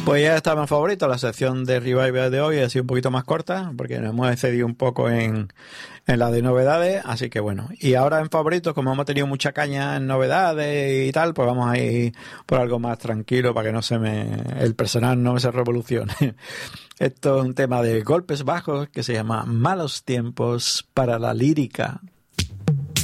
Pues ya estaba en favorito. La sección de Revival de hoy ha sido un poquito más corta porque nos hemos excedido un poco en la de novedades, así que bueno. Y ahora en favoritos, como hemos tenido mucha caña en novedades y tal, pues vamos a ir por algo más tranquilo para que el personal no se revolucione. Esto es un tema de Golpes Bajos que se llama Malos Tiempos para la Lírica.